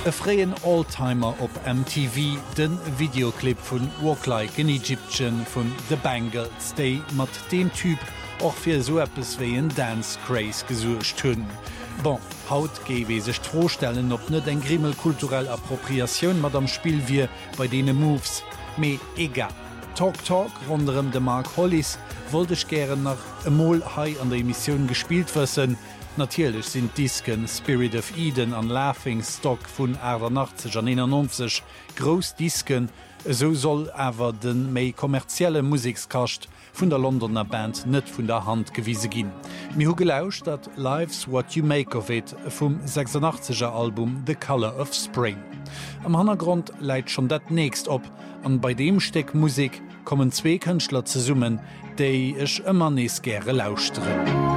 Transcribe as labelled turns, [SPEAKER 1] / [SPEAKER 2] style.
[SPEAKER 1] E freien Oldtimer op MTV, den Videoclip vun Walk Like an Egyptian vun The Bangles, déi mat dem Typ och fir so eppes wéi en Dance Craze gesuercht hunn. Bon, haut gewe sech vorstellen, op net eng grimmel kulturell Appropriatioun mat am Spiel wie bei dee Moves. Me egal. Talk rondem de Mark Hollis wolltech gieren nach e Mol hai an der Emissionioun gespielt wëssen. Natierlech sind Disken Spirit of Eden an Laughing Stock vun 88 an 91 Großdisken, so soll awer den méi kommerzielle Musikskascht vun der Londoner Band net vun der Hand gewiese ginn. Mi hu gelauscht dat Life's What You Make of It vum 86er Album The Color of Spring. Am Hannergrund leiit schon dat nächst op, an bei dem Steck Musik kommen 2 Künstler ze summen, déi ech ëmmer nees gre lauschtere.